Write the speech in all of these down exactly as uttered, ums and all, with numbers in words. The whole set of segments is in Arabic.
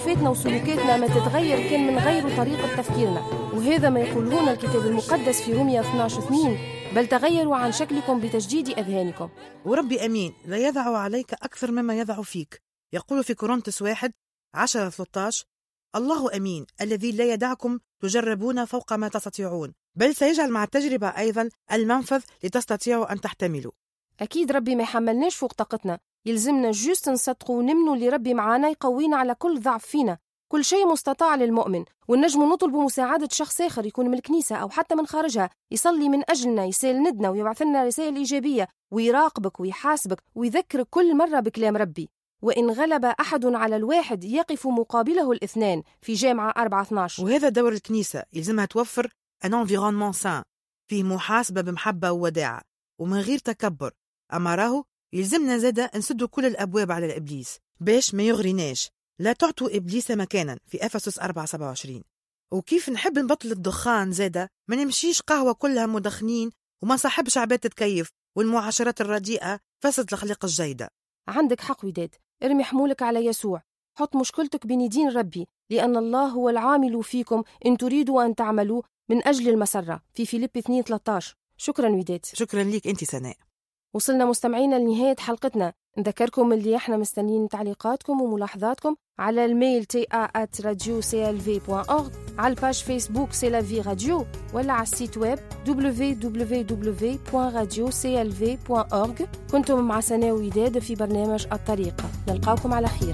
ثقافتنا وسلوكاتنا ما تتغير كان من غير طريقة تفكيرنا، وهذا ما يقولون الكتاب المقدس في رومية اثني عشر اثنين: بل تغيروا عن شكلكم بتجديد أذهانكم. وربي أمين لا يضع عليك أكثر مما يضع فيك. يقول في كورنثوس واحد عشرة ثلاثة عشر: الله أمين الذي لا يدعكم تجربون فوق ما تستطيعون، بل سيجعل مع التجربة أيضا المنفذ لتستطيعوا أن تحتملوا. أكيد ربي ما يحملناش فوق طاقتنا، يلزمنا جوست نصدقوا ونمنوا اللي ربي معانا يقوينا على كل ضعف فينا. كل شيء مستطاع للمؤمن، ونجم نطلب مساعدة شخص آخر يكون من الكنيسة أو حتى من خارجها يصلي من أجلنا، يساندنا ويبعث لنا رسائل إيجابية، ويراقبك ويحاسبك ويذكرك كل مرة بكلام ربي. وإن غلب أحد على الواحد يقف مقابله الاثنان في جامعة أربعة اثني عشر. وهذا دور الكنيسة، يلزمها توفر ان انفيرونمون سان فيه محاسبة بمحبة ووداعة ومن غير تكبر. أما راهو يلزمنا زادة نسدوا كل الأبواب على الإبليس باش ما يغريناش. لا تعطوا إبليس مكانا في أفسس أربعة سبعة وعشرين. وكيف نحب نبطل الدخان زادة، ما نمشيش قهوة كلها مدخنين وما صاحبش عباد تتكيف، والمعاشرات الرديئة فسد الأخلاق الجيدة. عندك حق وداد، ارمي حمولك على يسوع، حط مشكلتك بين يدين ربي، لأن الله هو العامل فيكم إن تريدوا أن تعملوا من أجل المسرة في فيليب اثنين ثلاثة عشر. شكرا وداد. شكرا ليك أنت سناء. وصلنا مستمعينا لنهاية حلقتنا. نذكركم اللي احنا مستنين تعليقاتكم وملاحظاتكم على الميل تي آ آت راديو سي إل في دوت أورغ، على الباج فيسبوك سي لا في راديو، ولا على السيت ويب دبليو دبليو دبليو دوت راديو سي إل في دوت أورغ. كنتم مع سناء وداد في برنامج الطريقة، نلقاكم على خير.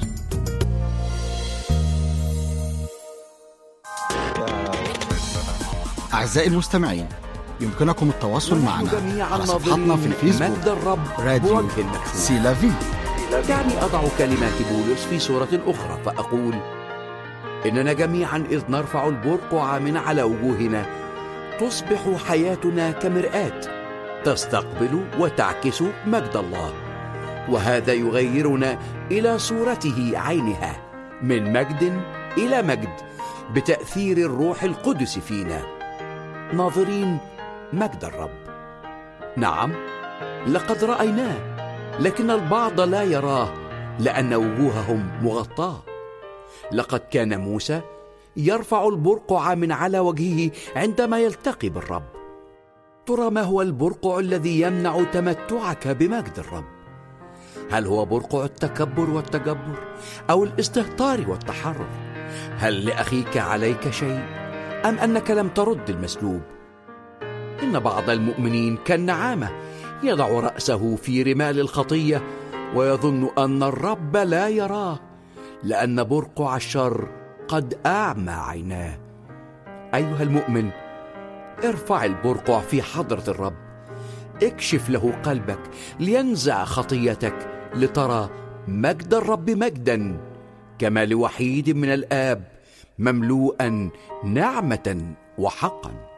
أعزائي المستمعين، يمكنكم التواصل معنا على صفحتنا في الفيسبوك مجد الرب راديو سي لا في. دعني أضع كلمات بولس في صورة أخرى فأقول: إننا جميعا إذ نرفع البرقع من على وجوهنا تصبح حياتنا كمرآة تستقبل وتعكس مجد الله، وهذا يغيرنا إلى صورته عينها من مجد إلى مجد بتأثير الروح القدس فينا، ناظرين مجد الرب. نعم، لقد رأيناه، لكن البعض لا يراه لأن وجوههم مغطاة. لقد كان موسى يرفع البرقع من على وجهه عندما يلتقي بالرب. ترى ما هو البرقع الذي يمنع تمتعك بمجد الرب؟ هل هو برقع التكبر والتجبر أو الاستهتار والتحرر؟ هل لأخيك عليك شيء أم أنك لم ترد المسلوب؟ إن بعض المؤمنين كالنعامة يضع رأسه في رمال الخطية ويظن أن الرب لا يراه لأن برقع الشر قد أعمى عيناه. أيها المؤمن، ارفع البرقع في حضرة الرب، اكشف له قلبك لينزع خطيتك لترى مجد الرب مجدا كما لوحيد من الآب مملوءا نعمة وحقا.